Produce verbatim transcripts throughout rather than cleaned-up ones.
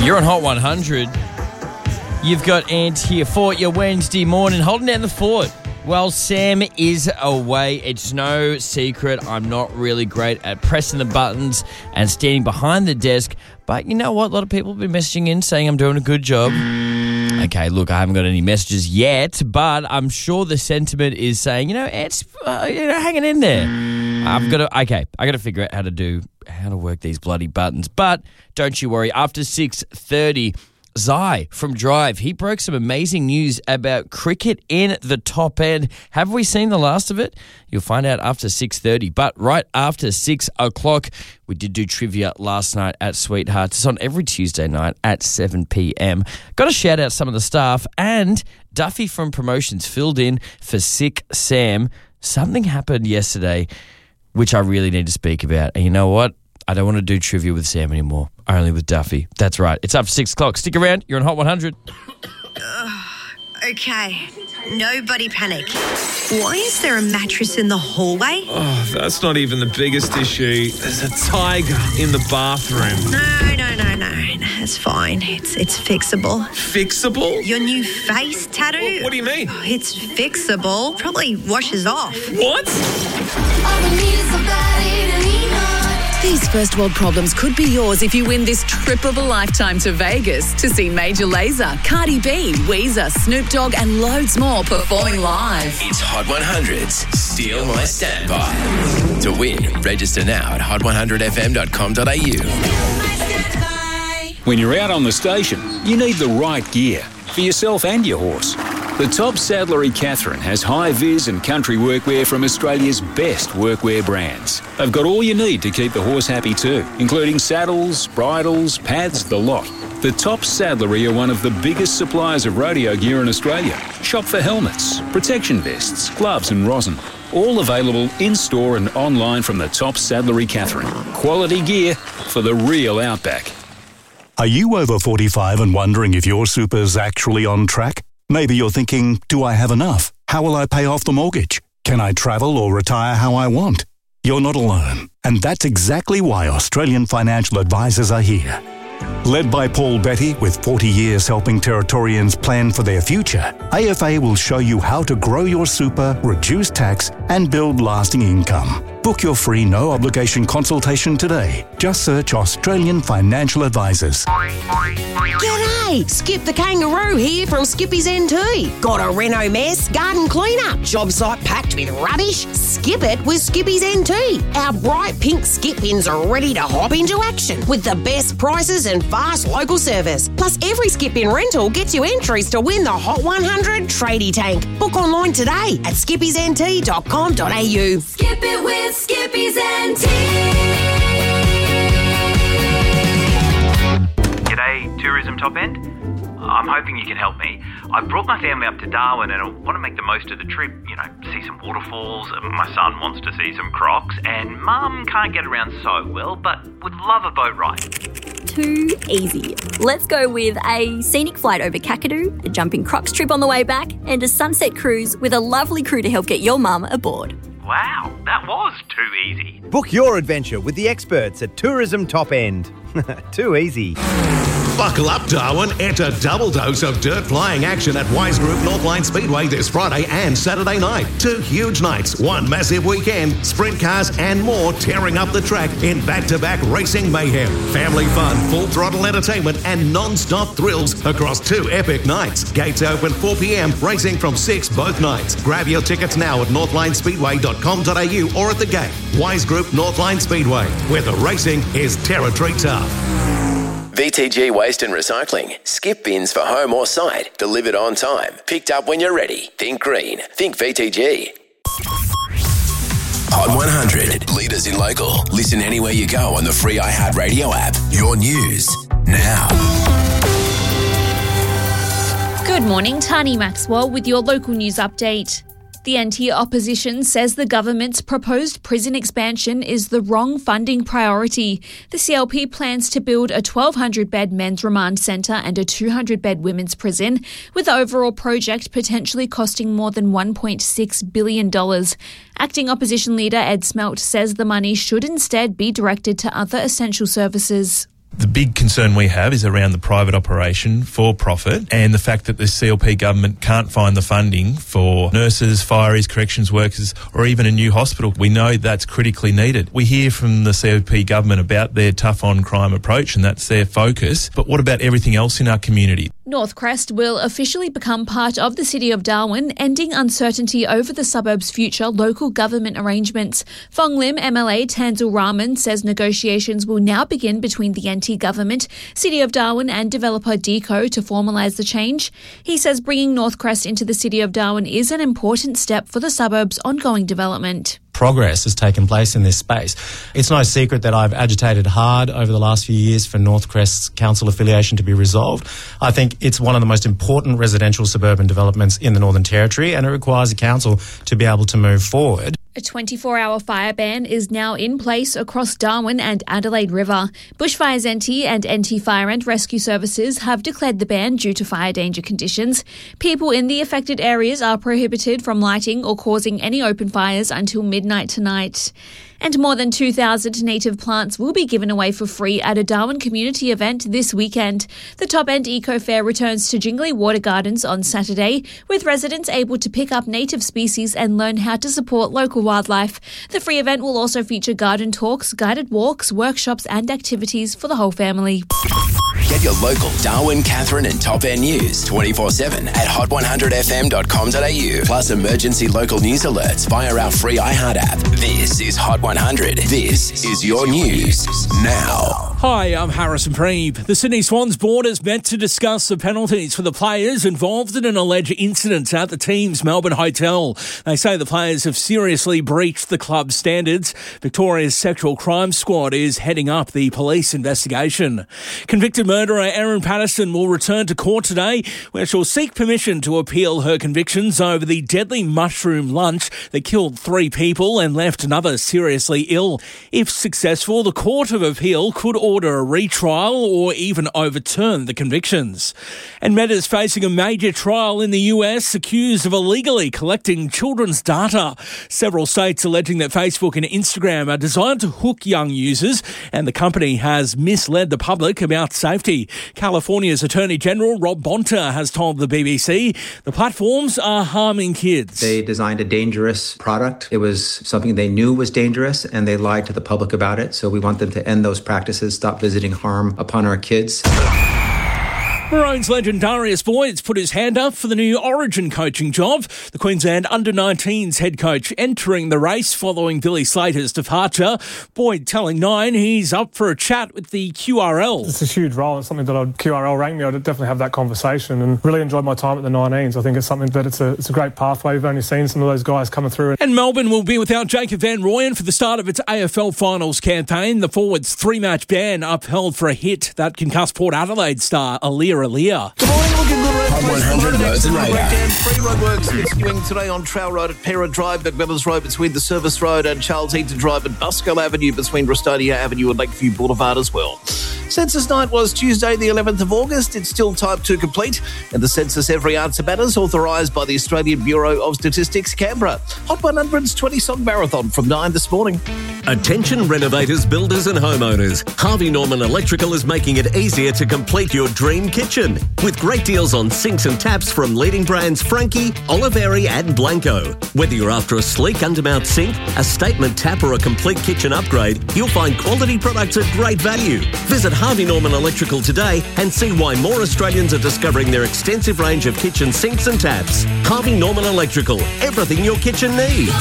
You're on Hot one hundred. You've got Ant here for your Wednesday morning, holding down the fort. Well, Sam is away. It's no secret I'm not really great at pressing the buttons and standing behind the desk. But you know what? A lot of people have been messaging in saying I'm doing a good job. Okay, look, I haven't got any messages yet, but I'm sure the sentiment is saying, you know, Ant's uh, you know, hanging in there. I've got to, okay, I got to figure out how to do, how to work these bloody buttons. But don't you worry, after six thirty, Zai from Drive, he broke some amazing news about cricket in the top end. Have we seen the last of it? You'll find out after six thirty. But right after six o'clock, we did do trivia last night at Sweethearts. It's on every Tuesday night at seven p.m. Got to shout out some of the staff. And Duffy from Promotions filled in for Sick Sam. Something happened yesterday which I really need to speak about. And you know what? I don't want to do trivia with Sam anymore, only with Duffy. That's right. It's up six o'clock. Stick around. You're on Hot one hundred. Uh, okay. Nobody panic. Why is there a mattress in the hallway? Oh, that's not even the biggest issue. There's a tiger in the bathroom. No, no, no, no. It's fine. It's it's fixable. Fixable? Your new face tattoo? What, what do you mean? Oh, it's fixable. Probably washes off. What? These first world problems could be yours if you win this trip of a lifetime to Vegas to see Major Lazer, Cardi B, Weezer, Snoop Dogg and loads more performing live. It's Hot one hundred's Steal My Standby. To win, register now at hot one hundred f m dot com dot a u. When you're out on the station, you need the right gear for yourself and your horse. The Top Saddlery Catherine has high-vis and country workwear from Australia's best workwear brands. They've got all you need to keep the horse happy too, including saddles, bridles, pads, the lot. The Top Saddlery are one of the biggest suppliers of rodeo gear in Australia. Shop for helmets, protection vests, gloves and rosin. All available in-store and online from the Top Saddlery Catherine. Quality gear for the real outback. Are you over forty-five and wondering if your super's actually on track? Maybe you're thinking, do I have enough? How will I pay off the mortgage? Can I travel or retire how I want? You're not alone. And that's exactly why Australian financial advisors are here. Led by Paul Betty, with forty years helping Territorians plan for their future, A F A will show you how to grow your super, reduce tax, and build lasting income. Book your free no-obligation consultation today. Just search Australian Financial Advisors. G'day! Skip the Kangaroo here from Skippy's N T. Got a reno mess? Garden cleanup? Job site packed with rubbish? Skip it with Skippy's N T. Our bright pink skip bins are ready to hop into action with the best prices and fast local service. Plus, every skip bin rental gets you entries to win the Hot one hundred Tradie Tank. Book online today at skippys n t dot com dot a u. Skip it with Skippy's N T. G'day, Tourism Top End. I'm hoping you can help me. I've brought my family up to Darwin and I want to make the most of the trip. You know, see some waterfalls. My son wants to see some crocs and Mum can't get around so well but would love a boat ride. Too easy. Let's go with a scenic flight over Kakadu, a jumping crocs trip on the way back and a sunset cruise with a lovely crew to help get your mum aboard. Wow, that was too easy. Book your adventure with the experts at Tourism Top End. Too easy. Buckle up, Darwin. Enter a double dose of dirt flying action at Wise Group Northline Speedway this Friday and Saturday night. Two huge nights, one massive weekend, sprint cars and more tearing up the track in back-to-back racing mayhem. Family fun, full throttle entertainment and non-stop thrills across two epic nights. Gates open four p.m, racing from six both nights. Grab your tickets now at northline speedway dot com dot a u or at the gate. Wise Group Northline Speedway, where the racing is territory tough. V T G Waste and Recycling. Skip bins for home or site. Delivered on time. Picked up when you're ready. Think green. Think V T G. Hot one hundred. Leaders in local. Listen anywhere you go on the free iHeartRadio app. Your news now. Good morning, Tani Maxwell with your local news update. The N-tier opposition says the government's proposed prison expansion is the wrong funding priority. The C L P plans to build a twelve hundred bed men's remand centre and a two hundred bed women's prison, with the overall project potentially costing more than one point six billion dollars. Acting opposition leader Ed Smelt says the money should instead be directed to other essential services. The big concern we have is around the private operation for profit and the fact that the C L P government can't find the funding for nurses, fireys, corrections workers, or even a new hospital. We know that's critically needed. We hear from the C L P government about their tough on crime approach and that's their focus. But what about everything else in our community? Northcrest will officially become part of the City of Darwin, ending uncertainty over the suburb's future local government arrangements. Fong Lim M L A Tanzil Rahman says negotiations will now begin between the N T government, City of Darwin and developer Deco to formalise the change. He says bringing Northcrest into the City of Darwin is an important step for the suburb's ongoing development. Progress has taken place in this space. It's no secret that I've agitated hard over the last few years for Northcrest's council affiliation to be resolved. I think it's one of the most important residential suburban developments in the Northern Territory and it requires a council to be able to move forward. A twenty-four hour fire ban is now in place across Darwin and Adelaide River. Bushfires N T and N T Fire and Rescue Services have declared the ban due to fire danger conditions. People in the affected areas are prohibited from lighting or causing any open fires until midnight tonight. And more than two thousand native plants will be given away for free at a Darwin community event this weekend. The Top End Eco Fair returns to Jingley Water Gardens on Saturday, with residents able to pick up native species and learn how to support local wildlife. The free event will also feature garden talks, guided walks, workshops and activities for the whole family. Get your local Darwin, Catherine and Top End news twenty-four seven at hot one hundred f m dot com dot a u. Plus emergency local news alerts via our free iHeart app. This is Hot one hundred. This is your news now. Hi, I'm Harrison Preeb. The Sydney Swans board has met to discuss the penalties for the players involved in an alleged incident at the team's Melbourne hotel. They say the players have seriously breached the club's standards. Victoria's Sexual Crime Squad is heading up the police investigation. Convicted murderer Erin Patterson will return to court today, where she'll seek permission to appeal her convictions over the deadly mushroom lunch that killed three people and left another seriously ill. If successful, the Court of Appeal could order a retrial or even overturn the convictions. And Meta's facing a major trial in the U S, accused of illegally collecting children's data. Several states alleging that Facebook and Instagram are designed to hook young users, and the company has misled the public about safety. California's Attorney General Rob Bonta has told the B B C the platforms are harming kids. They designed a dangerous product. It was something they knew was dangerous and they lied to the public about it. So we want them to end those practices, stop visiting harm upon our kids. Maroons legend Darius Boyd's put his hand up for the new Origin coaching job. The Queensland under nineteens head coach entering the race following Billy Slater's departure. Boyd telling Nine he's up for a chat with the Q R L. It's a huge role. It's something that I'd, Q R L rang me, I'd definitely have that conversation and really enjoyed my time at the nineteens. I think it's something that it's a, it's a great pathway. We've only seen some of those guys coming through. And Melbourne will be without Jacob van Rooyen for the start of its A F L Finals campaign. The forward's three-match ban upheld for a hit that concussed Port Adelaide star Aaliyah Aaliyah. Good morning, looking good. Hot one hundred roads and radar. Free roadworks continuing today on Trail Road at Pera Drive, McMillan's Road between the Service Road and Charles Eaton Drive and Busco Avenue between Rustonia Avenue and Lakeview Boulevard as well. Census night was Tuesday the eleventh of August. It's still time to complete. And the census Every Answer Matters, authorised by the Australian Bureau of Statistics, Canberra. Hot one hundred's twenty-song marathon from nine this morning. Attention renovators, builders and homeowners. Harvey Norman Electrical is making it easier to complete your dream kitchen. With great deals on sinks and taps from leading brands Frankie, Oliveri and Blanco. Whether you're after a sleek undermount sink, a statement tap or a complete kitchen upgrade, you'll find quality products at great value. Visit Harvey Norman Electrical today and see why more Australians are discovering their extensive range of kitchen sinks and taps. Harvey Norman Electrical, everything your kitchen needs.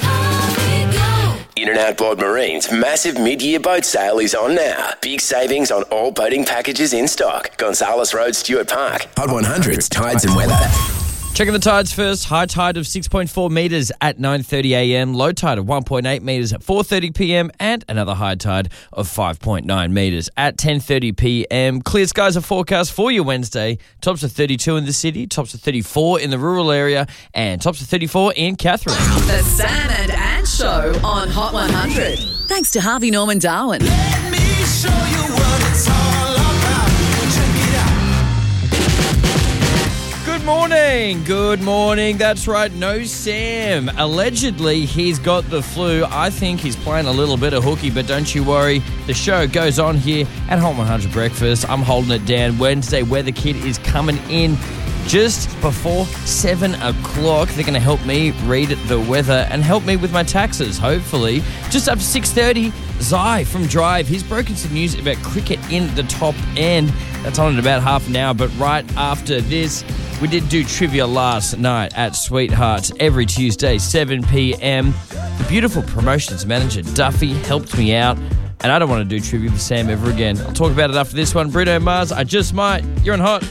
In and Outboard Marine's massive mid-year boat sale is on now. Big savings on all boating packages in stock. Gonzales Road, Stuart Park. Hot one hundred's Tides and Weather. Checking the tides first. High tide of six point four metres at nine thirty a m. Low tide of one point eight metres at four thirty p m. And another high tide of five point nine metres at ten thirty p m. Clear skies are forecast for your Wednesday. Tops of thirty-two in the city, tops of thirty-four in the rural area, and tops of thirty-four in Catherine. The Sam and Ann Show on Hot one hundred. Thanks to Harvey Norman Darwin. Let me show you what it's all about. Check it out. Good morning. morning. Good morning. That's right. No Sam. Allegedly, he's got the flu. I think he's playing a little bit of hooky, but don't you worry. The show goes on here at Hot one hundred Breakfast. I'm holding it down. Wednesday, Weather Kid is coming in just before seven o'clock. They're going to help me read the weather and help me with my taxes, hopefully. Just after six thirty, Zai from Drive. He's broken some news about cricket in the top end. That's on in about half an hour, but right after this, we did do trivia last night at Sweethearts every Tuesday, seven p.m. The beautiful promotions manager, Duffy, helped me out, and I don't want to do trivia with Sam ever again. I'll talk about it after this one. Bruno Mars, I Just Might. You're on Hot.